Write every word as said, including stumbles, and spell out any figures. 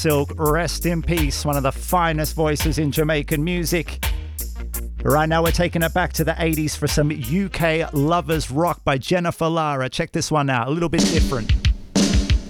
Silk, rest in peace, one of the finest voices in Jamaican music. Right now we're taking it back to the eighties for some U K lovers rock by Jennifer Lara. Check this one out, a little bit different.